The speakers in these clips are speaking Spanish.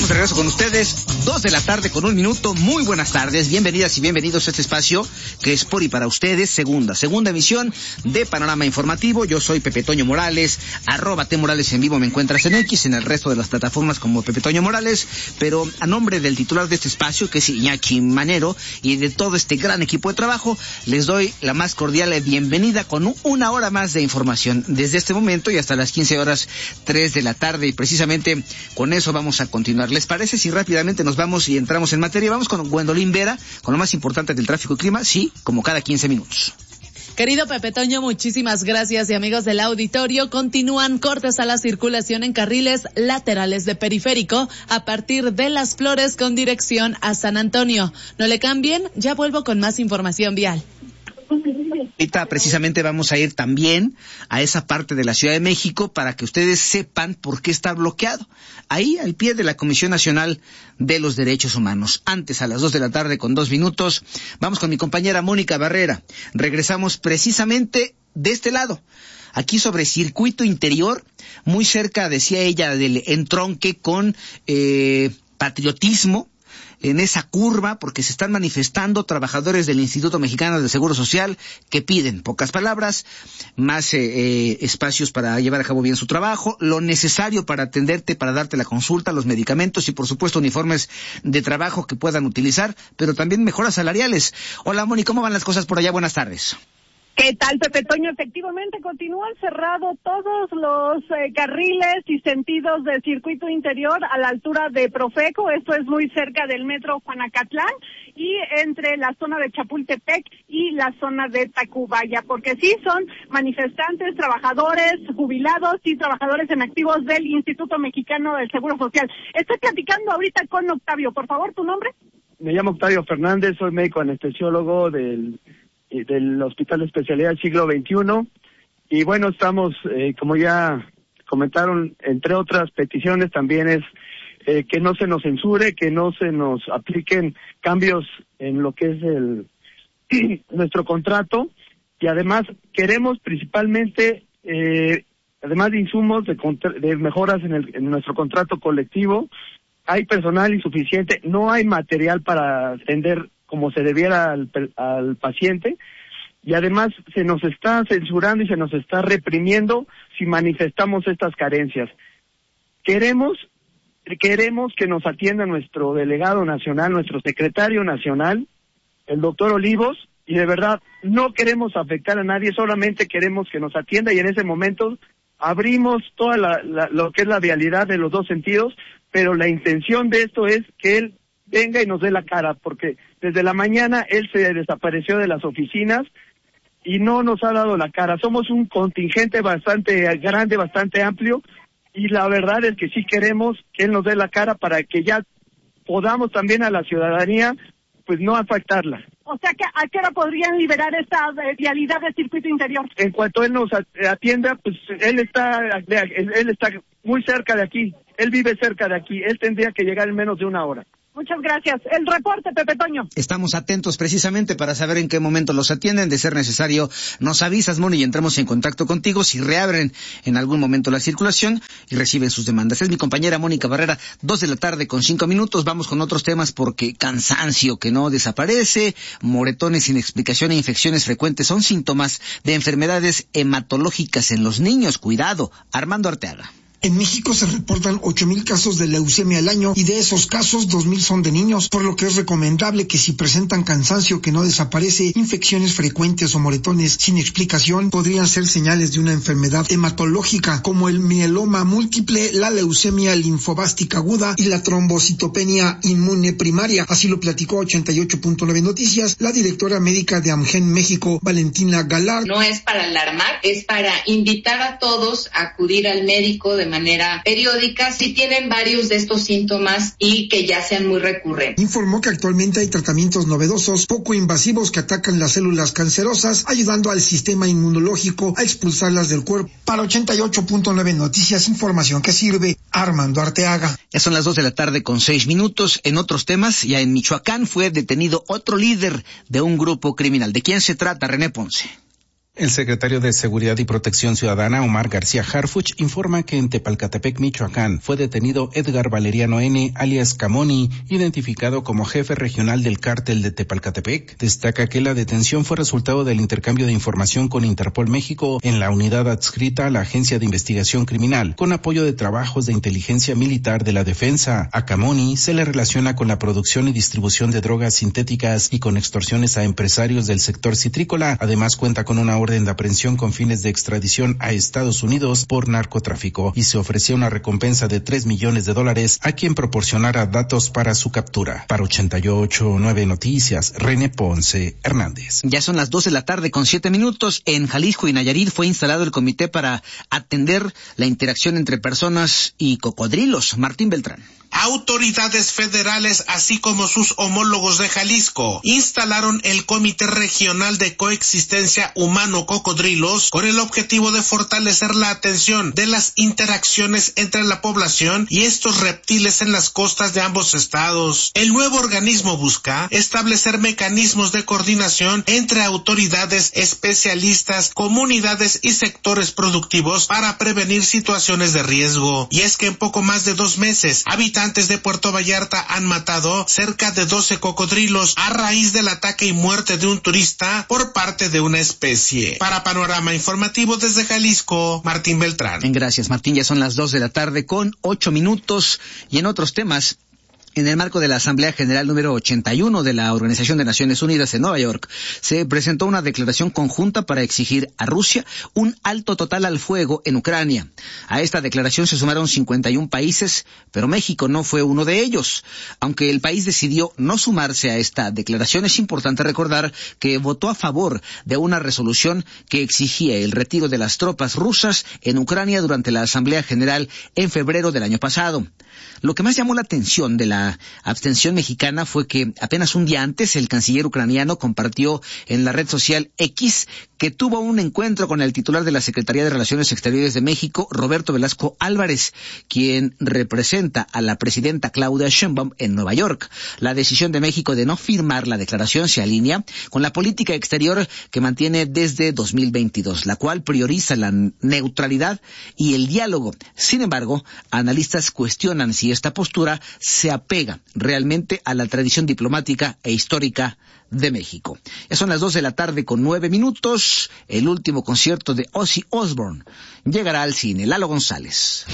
Estamos de regreso con ustedes, 2:00 con 1 minuto. Muy buenas tardes, bienvenidas y bienvenidos a este espacio que es por y para ustedes. Segunda emisión de Panorama Informativo. Yo soy Pepe Toño Morales, @T_Morales en vivo. Me encuentras en X, en el resto de las plataformas como Pepe Toño Morales. Pero a nombre del titular de este espacio, que es Iñaki Manero, y de todo este gran equipo de trabajo, les doy la más cordial bienvenida con una hora más de información desde este momento y hasta las 15:03 de la tarde. Y precisamente con eso vamos a continuar. ¿Les parece si rápidamente nos vamos y entramos en materia? Vamos con Gwendolyn Vera, con lo más importante del tráfico y clima, sí, como cada 15 minutos. Querido Pepe Toño, muchísimas gracias. Y amigos del auditorio, continúan cortes a la circulación en carriles laterales de Periférico a partir de Las Flores con dirección a San Antonio. No le cambien, ya vuelvo con más información vial. Ahorita precisamente vamos a ir también a esa parte de la Ciudad de México para que ustedes sepan por qué está bloqueado. Ahí, al pie de la Comisión Nacional de los Derechos Humanos. Antes, a las 2:00 con 2 minutos, vamos con mi compañera Mónica Barrera. Regresamos precisamente de este lado. Aquí sobre Circuito Interior, muy cerca, decía ella, del entronque con Patriotismo, en esa curva, porque se están manifestando trabajadores del Instituto Mexicano del Seguro Social que piden, pocas palabras, más espacios para llevar a cabo bien su trabajo, lo necesario para atenderte, para darte la consulta, los medicamentos y por supuesto uniformes de trabajo que puedan utilizar, pero también mejoras salariales. Hola Moni, ¿cómo van las cosas por allá? Buenas tardes. ¿Qué tal, Pepe Toño? Efectivamente, continúan cerrados todos los carriles y sentidos del circuito interior a la altura de Profeco. Esto es muy cerca del metro Juanacatlán y entre la zona de Chapultepec y la zona de Tacubaya, porque sí son manifestantes, trabajadores jubilados y trabajadores en activos del Instituto Mexicano del Seguro Social. Estoy platicando ahorita con Octavio. Por favor, ¿tu nombre? Me llamo Octavio Fernández, soy médico anestesiólogo del Hospital de Especialidad Siglo XXI, y bueno, estamos, como ya comentaron, entre otras peticiones también es que no se nos censure, que no se nos apliquen cambios en lo que es nuestro contrato, y además queremos principalmente, además de insumos, de mejoras en nuestro contrato colectivo. Hay personal insuficiente, no hay material para atender como se debiera al paciente, y además se nos está censurando y se nos está reprimiendo si manifestamos estas carencias. Queremos que nos atienda nuestro delegado nacional, nuestro secretario nacional, el doctor Olivos, y de verdad no queremos afectar a nadie, solamente queremos que nos atienda, y en ese momento abrimos toda lo que es la vialidad de los dos sentidos, pero la intención de esto es que él venga y nos dé la cara, porque desde la mañana él se desapareció de las oficinas y no nos ha dado la cara. Somos un contingente bastante grande, bastante amplio, y la verdad es que sí queremos que él nos dé la cara para que ya podamos también a la ciudadanía, pues no afectarla. O sea, que ¿a qué hora podrían liberar esta vialidad del circuito interior? En cuanto él nos atienda, pues él está muy cerca de aquí, él vive cerca de aquí, él tendría que llegar en menos de una hora. Muchas gracias. El reporte, Pepe Toño. Estamos atentos precisamente para saber en qué momento los atienden. De ser necesario, nos avisas, Moni, y entramos en contacto contigo si reabren en algún momento la circulación y reciben sus demandas. Es mi compañera Mónica Barrera, 2:00 con 5 minutos. Vamos con otros temas porque cansancio que no desaparece, moretones sin explicación e infecciones frecuentes son síntomas de enfermedades hematológicas en los niños. Cuidado. Armando Arteaga. En México se reportan 8,000 casos de leucemia al año y de esos casos 2,000 son de niños, por lo que es recomendable que si presentan cansancio que no desaparece, infecciones frecuentes o moretones sin explicación podrían ser señales de una enfermedad hematológica como el mieloma múltiple, la leucemia linfobástica aguda y la trombocitopenia inmune primaria. Así lo platicó 88.9 Noticias la directora médica de AMGEN México, Valentina Galar. No es para alarmar, es para invitar a todos a acudir al médico de manera periódica si tienen varios de estos síntomas y que ya sean muy recurrentes. Informó que actualmente hay tratamientos novedosos, poco invasivos que atacan las células cancerosas, ayudando al sistema inmunológico a expulsarlas del cuerpo. Para 88.9 Noticias, información que sirve. Armando Arteaga. Ya son las 2:00 con 6 minutos. En otros temas, ya en Michoacán fue detenido otro líder de un grupo criminal. ¿De quién se trata, René Ponce? El secretario de Seguridad y Protección Ciudadana, Omar García Harfuch, informa que en Tepalcatepec, Michoacán, fue detenido Edgar Valeriano N., alias Camoni, identificado como jefe regional del cártel de Tepalcatepec. Destaca que la detención fue resultado del intercambio de información con Interpol México en la unidad adscrita a la Agencia de Investigación Criminal, con apoyo de trabajos de inteligencia militar de la defensa. A Camoni se le relaciona con la producción y distribución de drogas sintéticas y con extorsiones a empresarios del sector citrícola. Además, cuenta con una orden de aprehensión con fines de extradición a Estados Unidos por narcotráfico y se ofrecía una recompensa de $3 millones a quien proporcionara datos para su captura. Para 88.9 Noticias, René Ponce Hernández. Ya son las 2:07 p.m. En Jalisco y Nayarit fue instalado el comité para atender la interacción entre personas y cocodrilos. Martín Beltrán. Autoridades federales, así como sus homólogos de Jalisco, instalaron el Comité Regional de Coexistencia Humano-Cocodrilos con el objetivo de fortalecer la atención de las interacciones entre la población y estos reptiles en las costas de ambos estados. El nuevo organismo busca establecer mecanismos de coordinación entre autoridades, especialistas, comunidades y sectores productivos para prevenir situaciones de riesgo. Y es que en poco más de 2 meses, habitantes de Puerto Vallarta han matado cerca de 12 cocodrilos a raíz del ataque y muerte de un turista por parte de una especie. Para Panorama Informativo desde Jalisco, Martín Beltrán. Gracias, Martín. Ya son las 2:08 p.m. y en otros temas. En el marco de la Asamblea General número 81 de la Organización de Naciones Unidas en Nueva York, se presentó una declaración conjunta para exigir a Rusia un alto total al fuego en Ucrania. A esta declaración se sumaron 51 países, pero México no fue uno de ellos. Aunque el país decidió no sumarse a esta declaración, es importante recordar que votó a favor de una resolución que exigía el retiro de las tropas rusas en Ucrania durante la Asamblea General en febrero del año pasado. Lo que más llamó la atención de la abstención mexicana fue que apenas un día antes el canciller ucraniano compartió en la red social X que tuvo un encuentro con el titular de la Secretaría de Relaciones Exteriores de México, Roberto Velasco Álvarez, quien representa a la presidenta Claudia Sheinbaum en Nueva York. La decisión de México de no firmar la declaración se alinea con la política exterior que mantiene desde 2022, la cual prioriza la neutralidad y el diálogo. Sin embargo, analistas cuestionan si esta postura se apega realmente a la tradición diplomática e histórica de México. Ya son las 2:09 p.m. El último concierto de Ozzy Osbourne llegará al cine. Lalo González.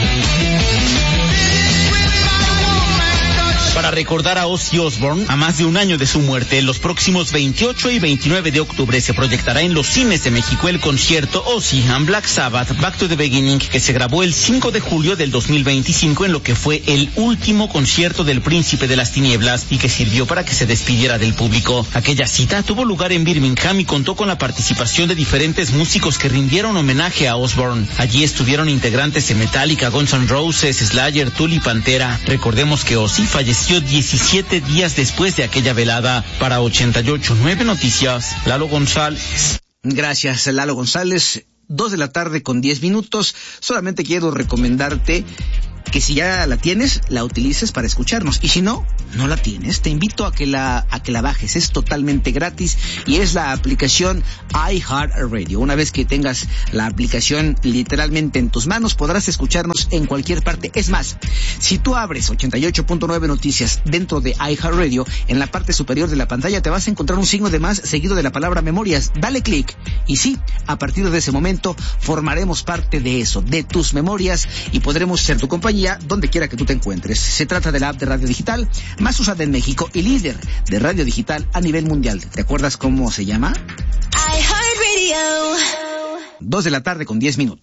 Para recordar a Ozzy Osbourne, a más de un año de su muerte, los próximos 28 y 29 de octubre se proyectará en los cines de México el concierto Ozzy and Black Sabbath Back to the Beginning, que se grabó el 5 de julio del 2025 en lo que fue el último concierto del Príncipe de las Tinieblas y que sirvió para que se despidiera del público. Aquella cita tuvo lugar en Birmingham y contó con la participación de diferentes músicos que rindieron homenaje a Osbourne. Allí estuvieron integrantes de Metallica, Guns N' Roses, Slayer, Tool y Pantera. Recordemos que Ozzy falleció 17 días después de aquella velada. Para 88.9 Noticias, Lalo González. Gracias, Lalo González. 2:10 p.m. Solamente quiero recomendarte que si ya la tienes, la utilices para escucharnos. Y si no, no la tienes, te invito a que la bajes. Es totalmente gratis y es la aplicación iHeartRadio. Una vez que tengas la aplicación literalmente en tus manos, podrás escucharnos en cualquier parte. Es más, si tú abres 88.9 Noticias dentro de iHeartRadio, en la parte superior de la pantalla te vas a encontrar un signo de más seguido de la palabra memorias. Dale clic y sí, a partir de ese momento formaremos parte de eso, de tus memorias, y podremos ser tu compañía donde quiera que tú te encuentres. Se trata de la app de radio digital más usada en México y líder de radio digital a nivel mundial. ¿Te acuerdas cómo se llama? iHeartRadio. 2:10 p.m.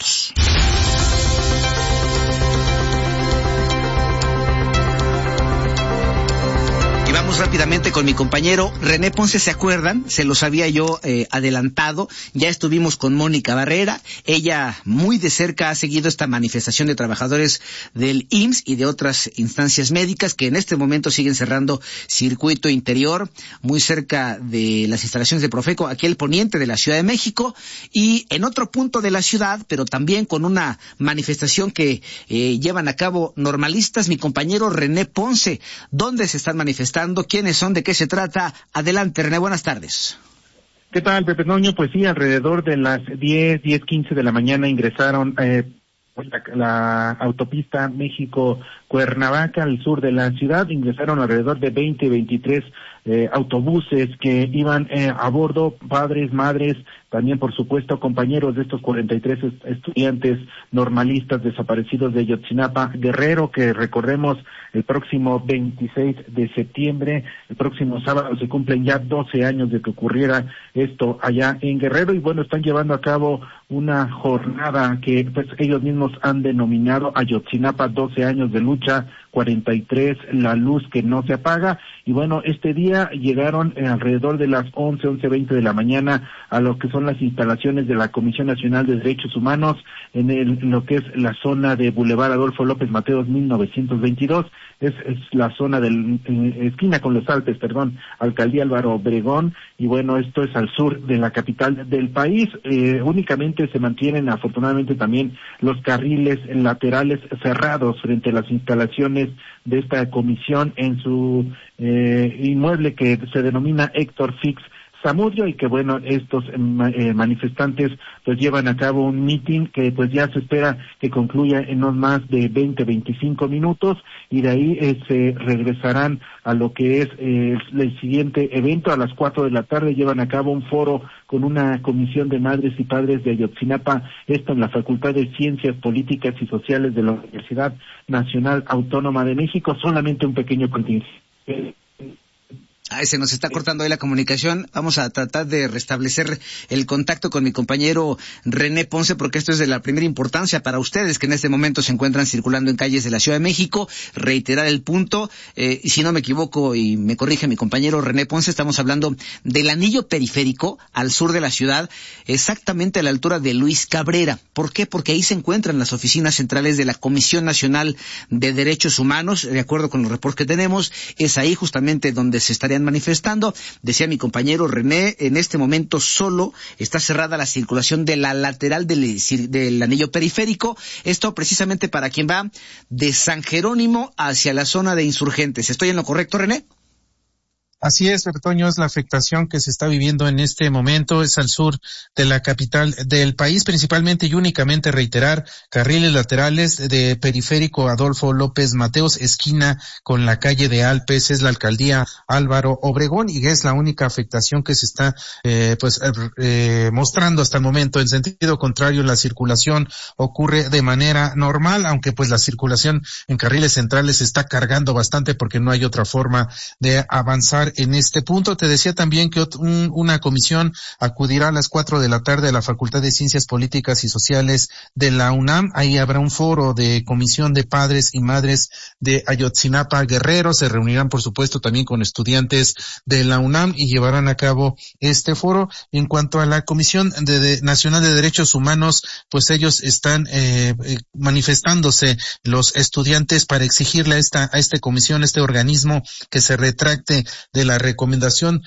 Vamos rápidamente con mi compañero René Ponce. ¿Se acuerdan? Se los había yo adelantado. Ya estuvimos con Mónica Barrera. Ella muy de cerca ha seguido esta manifestación de trabajadores del IMSS y de otras instancias médicas que en este momento siguen cerrando circuito interior muy cerca de las instalaciones de Profeco, aquí al poniente de la Ciudad de México, y en otro punto de la ciudad, pero también con una manifestación que llevan a cabo normalistas. Mi compañero René Ponce, ¿dónde se están manifestando? ¿Quiénes son? ¿De qué se trata? Adelante, René, buenas tardes. ¿Qué tal, Pepe Toño? Pues sí, alrededor de las 10:15 de la mañana ingresaron la autopista México-Cuernavaca al sur de la ciudad. Ingresaron alrededor de 23 autobuses que iban a bordo, padres, madres, también por supuesto compañeros de estos 43 estudiantes normalistas desaparecidos de Ayotzinapa, Guerrero, que recordemos el próximo 26 de septiembre, el próximo sábado se cumplen ya 12 años de que ocurriera esto allá en Guerrero, y bueno, están llevando a cabo una jornada que pues ellos mismos han denominado Ayotzinapa 12 años de lucha, 43 la luz que no se apaga. Y bueno, este día llegaron alrededor de las 11:20 de la mañana a lo que son las instalaciones de la Comisión Nacional de Derechos Humanos en lo que es la zona de Boulevard Adolfo López Mateos 1922, es la zona del esquina con los Alpes, Alcaldía Álvaro Obregón, y bueno, esto es al sur de la capital del país. Únicamente se mantienen afortunadamente también los carriles laterales cerrados frente a las instalaciones de esta comisión en su inmueble que se denomina Héctor Fix Zamudio, y que bueno, estos manifestantes pues llevan a cabo un mitin que pues ya se espera que concluya en no más de 20-25 minutos, y de ahí se regresarán a lo que es el siguiente evento. A las 4 de la tarde llevan a cabo un foro con una comisión de madres y padres de Ayotzinapa, esto en la Facultad de Ciencias Políticas y Sociales de la Universidad Nacional Autónoma de México. Solamente un pequeño contingente. Se nos está cortando ahí la comunicación. Vamos a tratar de restablecer el contacto con mi compañero René Ponce, porque esto es de la primera importancia para ustedes que en este momento se encuentran circulando en calles de la Ciudad de México. Reiterar el punto, y si no me equivoco y me corrige mi compañero René Ponce, estamos hablando del anillo periférico al sur de la ciudad, exactamente a la altura de Luis Cabrera. ¿Por qué? Porque ahí se encuentran las oficinas centrales de la Comisión Nacional de Derechos Humanos, de acuerdo con los reportes que tenemos. Es ahí justamente donde se estarían manifestando. Decía mi compañero René, en este momento solo está cerrada la circulación de la lateral del anillo periférico, esto precisamente para quien va de San Jerónimo hacia la zona de Insurgentes. ¿Estoy en lo correcto, René? Así es, Pepe Toño, es la afectación que se está viviendo en este momento, es al sur de la capital del país, principalmente y únicamente reiterar, carriles laterales de periférico Adolfo López Mateos, esquina con la calle de Alpes, es la alcaldía Álvaro Obregón, y es la única afectación que se está mostrando hasta el momento. En sentido contrario, la circulación ocurre de manera normal, aunque pues la circulación en carriles centrales se está cargando bastante porque no hay otra forma de avanzar en este punto. Te decía también que una comisión acudirá a las 4 de la tarde a la Facultad de Ciencias Políticas y Sociales de la UNAM. Ahí habrá un foro de comisión de padres y madres de Ayotzinapa, Guerrero. Se reunirán, por supuesto, también con estudiantes de la UNAM y llevarán a cabo este foro. En cuanto a la Comisión Nacional de Derechos Humanos, pues ellos están manifestándose, los estudiantes, para exigirle a esta comisión, este organismo, que se retracte de la recomendación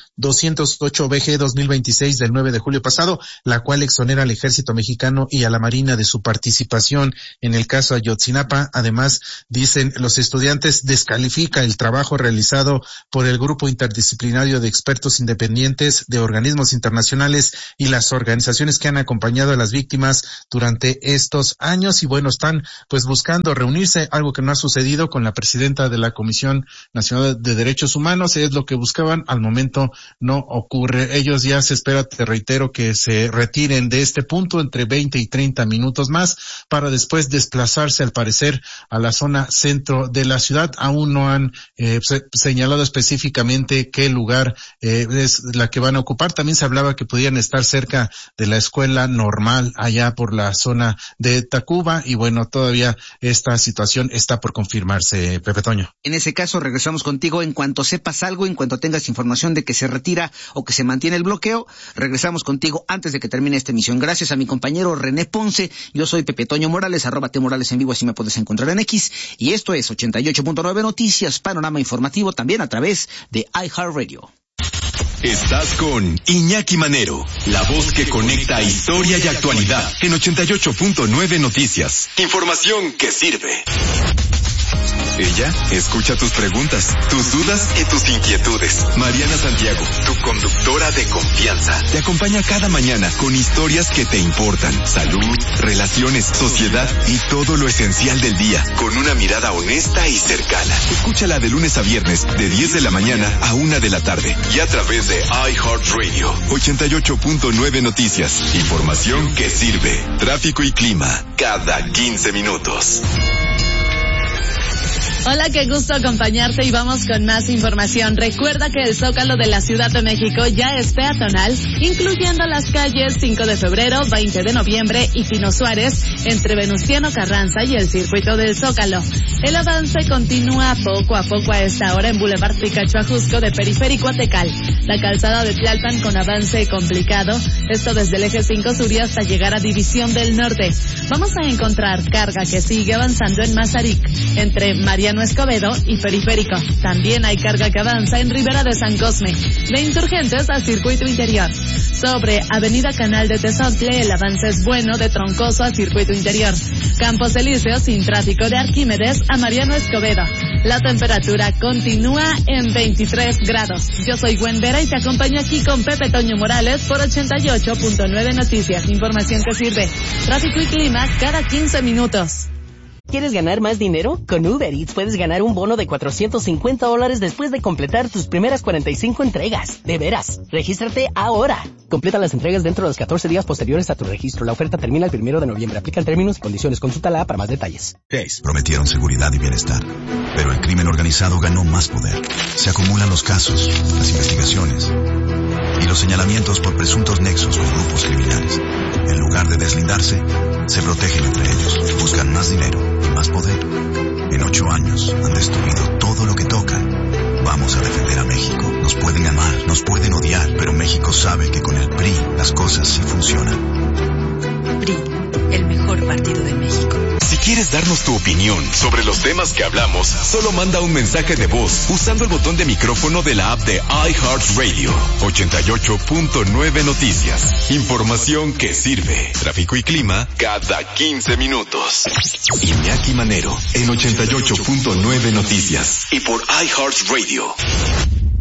208-BG 2026 del 9 de julio pasado, la cual exonera al Ejército Mexicano y a la Marina de su participación en el caso Ayotzinapa. Además, dicen los estudiantes, descalifica el trabajo realizado por el Grupo Interdisciplinario de Expertos Independientes de organismos internacionales y las organizaciones que han acompañado a las víctimas durante estos años. Y bueno, están pues buscando reunirse, algo que no ha sucedido con la presidenta de la Comisión Nacional de Derechos Humanos. Es lo que buscaban, al momento no ocurre. Ellos ya se espera, te reitero, que se retiren de este punto entre 20 y 30 minutos más para después desplazarse, al parecer, a la zona centro de la ciudad. Aún no han señalado específicamente qué lugar es la que van a ocupar. También se hablaba que podían estar cerca de la escuela normal allá por la zona de Tacuba, y bueno, todavía esta situación está por confirmarse, Pepe Toño. En ese caso regresamos contigo en cuanto sepas algo, en cuanto tengas información de que se retira o que se mantiene el bloqueo. Regresamos contigo antes de que termine esta emisión. Gracias a mi compañero René Ponce. Yo soy Pepe Toño Morales, @T_Morales en vivo, así me puedes encontrar en X, y esto es 88.9 Noticias, panorama informativo, también a través de iHeartRadio. Estás con Iñaki Manero, la voz que conecta historia y actualidad en 88.9 Noticias. Información que sirve. Ella escucha tus preguntas, tus dudas y tus inquietudes. Mariana Santiago, tu conductora de confianza, te acompaña cada mañana con historias que te importan. Salud, relaciones, sociedad y todo lo esencial del día, con una mirada honesta y cercana. Escúchala de lunes a viernes, de 10 de la mañana a 1 de la tarde. Y a través de iHeartRadio, 88.9 Noticias. Información que sirve. Tráfico y clima, cada 15 minutos. Hola, qué gusto acompañarte y vamos con más información. Recuerda que el Zócalo de la Ciudad de México ya es peatonal, incluyendo las calles 5 de febrero, 20 de noviembre y Pino Suárez, entre Venustiano Carranza y el circuito del Zócalo. El avance continúa poco a poco a esta hora en Boulevard Picacho Ajusco de Periférico a Tecal. La calzada de Tlalpan con avance complicado, esto desde el eje 5 sur y hasta llegar a División del Norte. Vamos a encontrar carga que sigue avanzando en Mazarik, entre Mariano Escobedo y Periférico. También hay carga que avanza en Ribera de San Cosme, de Insurgentes a Circuito Interior. Sobre Avenida Canal de Tezontle, el avance es bueno de Troncoso a Circuito Interior. Campos Elíseos sin tráfico de Arquímedes a Mariano Escobedo. La temperatura continúa en 23 grados. Yo soy Gwen Vera y te acompaño aquí con Pepe Toño Morales por 88.9 Noticias. Información que sirve. Tráfico y clima cada 15 minutos. ¿Quieres ganar más dinero? Con Uber Eats puedes ganar un bono de $450 después de completar tus primeras 45 entregas. De veras, regístrate ahora. Completa las entregas dentro de los 14 días posteriores a tu registro. La oferta termina el 1 de noviembre. Aplican términos y condiciones. Consúltala para más detalles. Prometieron seguridad y bienestar, pero el crimen organizado ganó más poder. Se acumulan los casos, las investigaciones y los señalamientos por presuntos nexos con grupos criminales. En lugar de deslindarse, se protegen entre ellos. Buscan más dinero y más poder. En 8 años han destruido todo lo que tocan. Vamos a defender a México. Nos pueden amar, nos pueden odiar, pero México sabe que con el PRI las cosas sí funcionan. PRI, el mejor partido de México. Si quieres darnos tu opinión sobre los temas que hablamos, solo manda un mensaje de voz usando el botón de micrófono de la app de iHeartRadio. 88.9 Noticias. Información que sirve. Tráfico y clima cada 15 minutos. Iñaki Manero en 88.9 Noticias y por iHeartRadio.